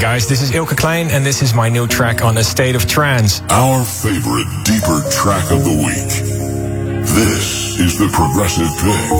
guys, this is Ilke Klein and this is my new track on A State of Trance. Our favorite deeper track of the week. This is the Progressive Pick.